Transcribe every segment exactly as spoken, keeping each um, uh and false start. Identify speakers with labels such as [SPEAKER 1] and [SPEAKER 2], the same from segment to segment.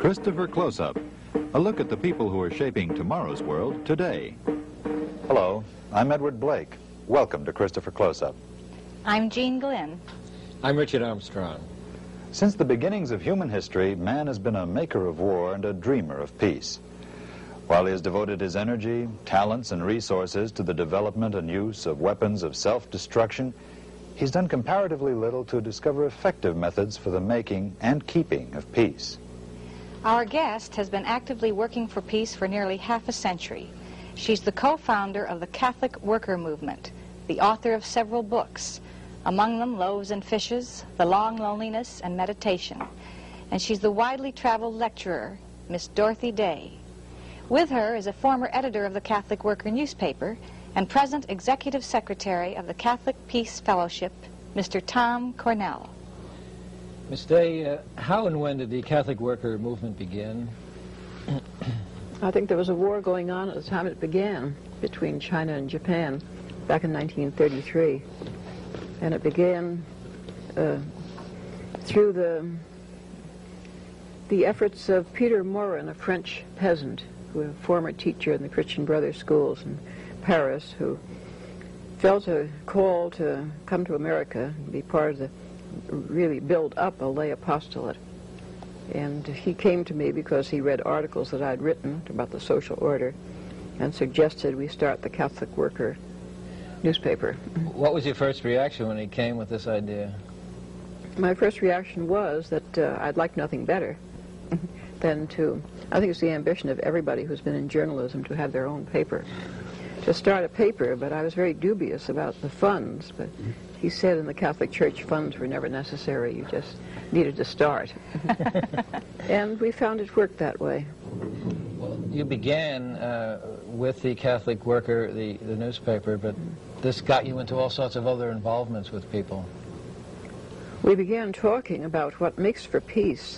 [SPEAKER 1] Christopher Close-Up, a look at the people who are shaping tomorrow's world today. Hello, I'm Edward Blake. Welcome to Christopher Close-Up.
[SPEAKER 2] I'm Jean Glenn.
[SPEAKER 3] I'm Richard Armstrong.
[SPEAKER 1] Since the beginnings of human history, man has been a maker of war and a dreamer of peace. While he has devoted his energy, talents, and resources to the development and use of weapons of self-destruction, he's done comparatively little to discover effective methods for the making and keeping of peace.
[SPEAKER 2] Our guest has been actively working for peace for nearly half a century. She's the co-founder of the Catholic Worker Movement, the author of several books, among them Loaves and Fishes, The Long Loneliness, and Meditation. And she's the widely traveled lecturer, Miss Dorothy Day. With her is a former editor of the Catholic Worker newspaper and present executive secretary of the Catholic Peace Fellowship, Mister Tom Cornell.
[SPEAKER 3] Miss Day, uh, how and when did the Catholic Worker Movement begin?
[SPEAKER 4] I think there was a war going on at the time it began between China and Japan back in nineteen thirty-three. And it began uh, through the, the efforts of Peter Morin, a French peasant, who was a former teacher in the Christian Brothers schools in Paris, who felt a call to come to America and be part of the, really build up a lay apostolate. And he came to me because he read articles that I'd written about the social order and suggested we start the Catholic Worker newspaper.
[SPEAKER 3] What was your first reaction when he came with this idea?
[SPEAKER 4] My first reaction was that uh, I'd like nothing better than to, I think it's the ambition of everybody who's been in journalism to have their own paper, to start a paper, but I was very dubious about the funds. But he said in the Catholic Church funds were never necessary, you just needed to start. And we found it worked that way.
[SPEAKER 3] Well, you began uh, with the Catholic Worker, the, the newspaper, but this got you into all sorts of other involvements with people.
[SPEAKER 4] We began talking about what makes for peace,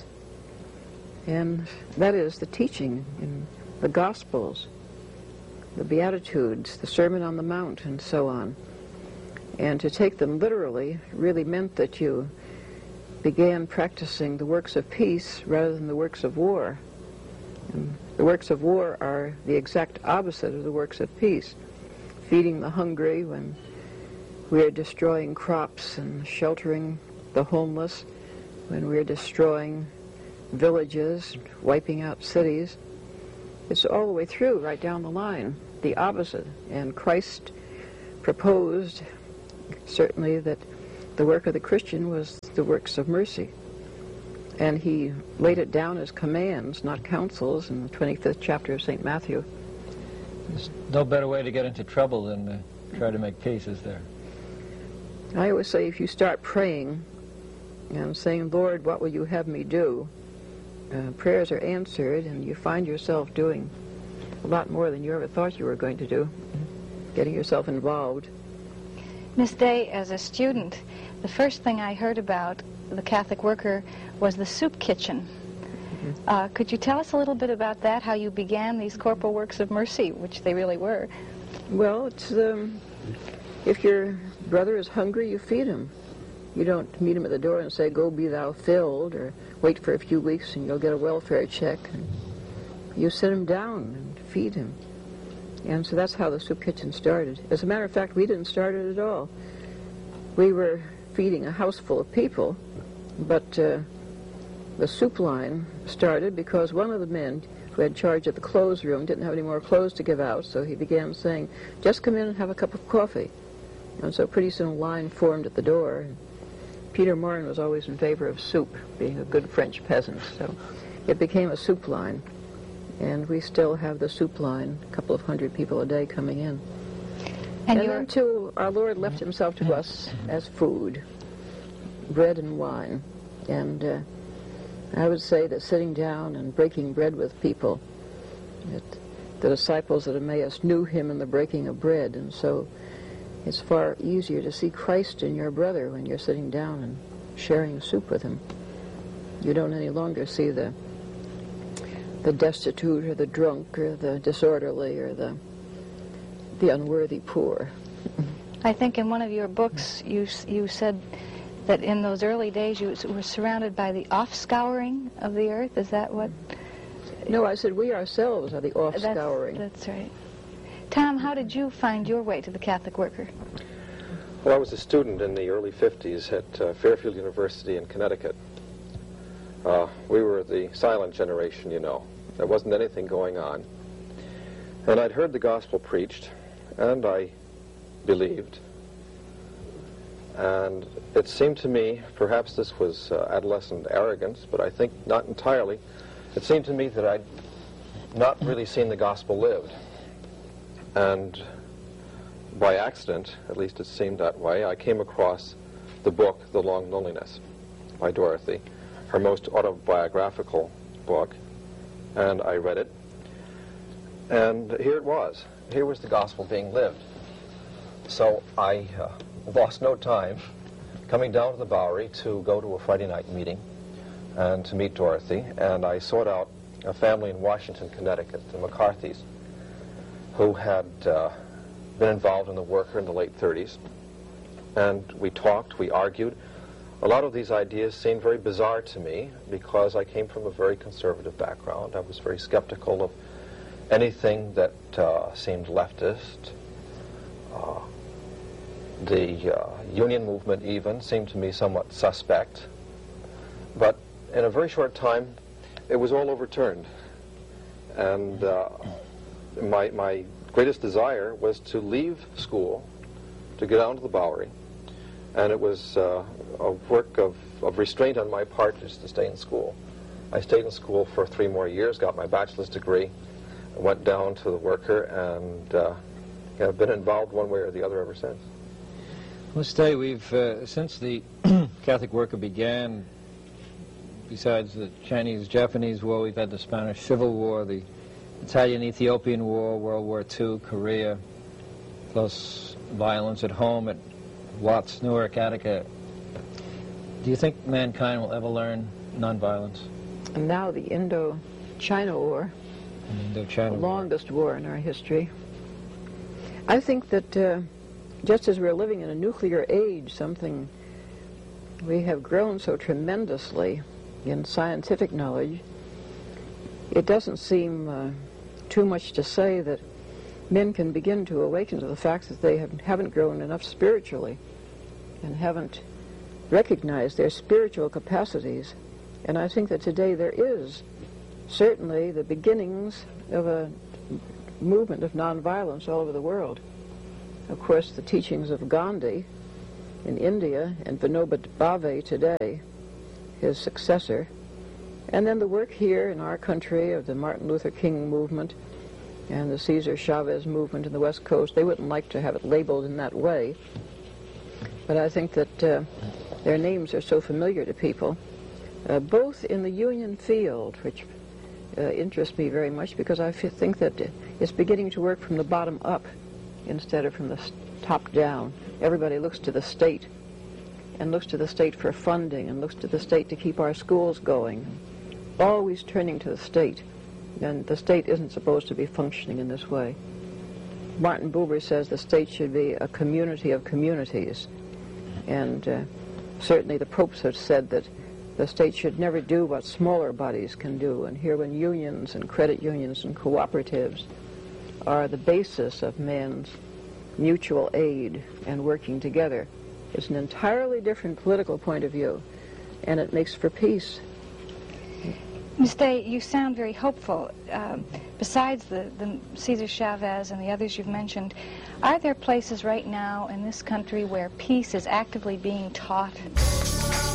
[SPEAKER 4] and that is the teaching in the Gospels, the Beatitudes, the Sermon on the Mount, and so on. And to take them literally really meant that you began practicing the works of peace rather than the works of war. And the works of war are the exact opposite of the works of peace. Feeding the hungry when we are destroying crops and sheltering the homeless, when we are destroying villages, wiping out cities. It's all the way through, right down the line, the opposite. And Christ proposed, certainly, that the work of the Christian was the works of mercy. And he laid it down as commands, not counsels, in the twenty-fifth chapter of Saint Matthew.
[SPEAKER 3] There's no better way to get into trouble than to try to make peace, is there?
[SPEAKER 4] I always say if you start praying and saying, Lord, what will you have me do? Uh, prayers are answered, and you find yourself doing a lot more than you ever thought you were going to do, getting yourself involved.
[SPEAKER 2] Miss Day, as a student, the first thing I heard about the Catholic Worker was the soup kitchen. Mm-hmm. uh, could you tell us a little bit about that, how you began these corporal works of mercy, which they really were?
[SPEAKER 4] Well, it's um, if your brother is hungry, you feed him. You don't meet him at the door and say, go be thou filled, or wait for a few weeks and you'll get a welfare check. And you sit him down and feed him. And so that's how the soup kitchen started. As a matter of fact, we didn't start it at all. We were feeding a house full of people, but uh, the soup line started because one of the men who had charge of the clothes room didn't have any more clothes to give out, so he began saying, just come in and have a cup of coffee. And so pretty soon a line formed at the door. And Peter Morin was always in favor of soup, being a good French peasant, so it became a soup line. And we still have the soup line, a couple of hundred people a day coming in.
[SPEAKER 2] And,
[SPEAKER 4] and then too, our Lord left himself to us as food, bread and wine. And uh, I would say that sitting down and breaking bread with people, that the disciples at Emmaus knew him in the breaking of bread, and so it's far easier to see Christ in your brother when you're sitting down and sharing soup with him. You don't any longer see the the destitute or the drunk or the disorderly or the the unworthy poor.
[SPEAKER 2] I think in one of your books you you said that in those early days you were surrounded by the offscouring of the earth. Is that what
[SPEAKER 4] No, I said we ourselves are the off-scouring.
[SPEAKER 2] That's, that's right. Tom, how did you find your way to the Catholic Worker?
[SPEAKER 5] Well, I was a student in the early fifties at uh, Fairfield University in Connecticut. Uh, we were the silent generation, you know. There wasn't anything going on. And I'd heard the gospel preached, and I believed. And it seemed to me, perhaps this was uh, adolescent arrogance, but I think not entirely, it seemed to me that I'd not really seen the gospel lived. And by accident, at least it seemed that way, I came across the book, The Long Loneliness, by Dorothy, her most autobiographical book, and I read it. And here it was. Here was the gospel being lived. So I uh, lost no time coming down to the Bowery to go to a Friday night meeting and to meet Dorothy, and I sought out a family in Washington, Connecticut, the McCarthys, who had uh, been involved in the Worker in the late thirties. And we talked, we argued. A lot of these ideas seemed very bizarre to me because I came from a very conservative background. I was very skeptical of anything that uh, seemed leftist. Uh, the uh, union movement even seemed to me somewhat suspect. But in a very short time, it was all overturned. And uh, my, my greatest desire was to leave school, to get down to the Bowery. And it was uh, a work of, of restraint on my part just to stay in school. I stayed in school for three more years, got my bachelor's degree, went down to the Worker, and uh, have been involved one way or the other ever since.
[SPEAKER 3] Well, Stay, we've, uh, since the Catholic Worker began, besides the Chinese-Japanese War, we've had the Spanish Civil War, the Italian-Ethiopian War, World War Two, Korea, plus violence at home at Watts, Newark, Attica. Do you think mankind will ever learn nonviolence?
[SPEAKER 4] And now the Indo-China War,
[SPEAKER 3] Indo-China
[SPEAKER 4] the
[SPEAKER 3] War.
[SPEAKER 4] longest war in our history. I think that uh, just as we're living in a nuclear age, something we have grown so tremendously in scientific knowledge, it doesn't seem uh, too much to say that men can begin to awaken to the fact that they have, haven't grown enough spiritually and haven't recognized their spiritual capacities. And I think that today there is certainly the beginnings of a movement of nonviolence all over the world. Of course, the teachings of Gandhi in India and Vinoba Bhave today, his successor, and then the work here in our country of the Martin Luther King movement and the Cesar Chavez movement in the West Coast. They wouldn't like to have it labeled in that way, but I think that uh, their names are so familiar to people, uh, both in the union field, which uh, interests me very much because I f think that it's beginning to work from the bottom up instead of from the top down. Everybody looks to the state and looks to the state for funding and looks to the state to keep our schools going, always turning to the state. And the state isn't supposed to be functioning in this way. Martin Buber says the state should be a community of communities. And uh, certainly the popes have said that the state should never do what smaller bodies can do. And here when unions and credit unions and cooperatives are the basis of man's mutual aid and working together, it's an entirely different political point of view. And it makes for peace.
[SPEAKER 2] Miz Day, you sound very hopeful. Um, besides the, the Cesar Chavez and the others you've mentioned, are there places right now in this country where peace is actively being taught?